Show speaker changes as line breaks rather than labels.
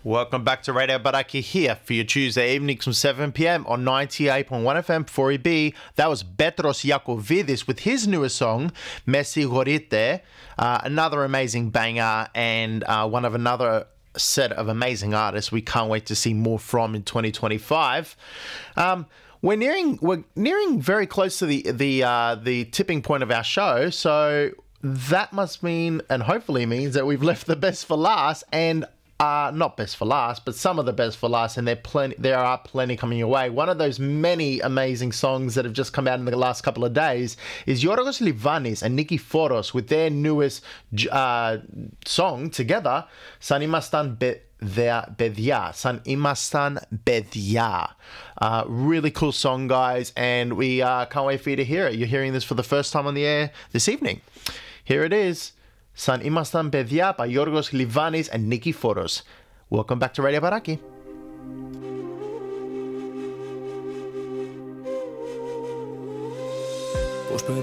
Welcome back to Radio Baraki here for your Tuesday evenings from 7 p.m. on 98.1 FM 4EB. That was Petros Yakovidis with his newest song, Messi Gorite, another amazing banger and one of another set of amazing artists we can't wait to see more from in 2025. We're nearing very close to the tipping point of our show, so that must mean, and hopefully means, that we've left the best for last, and not best for last, but some of the best for last, and there are plenty coming your way. One of those many amazing songs that have just come out in the last couple of days is Yorgos Livanis and Nikiforos with their newest song together, San Imastan Bedia. San Imastan Bedia. Really cool song, guys, and we can't wait for you to hear it. You're hearing this for the first time on the air this evening. Here it is. San Imastan Bedia by Yorgos Livanis and Nikiforos. Welcome back to Radio Baraki.
Πώς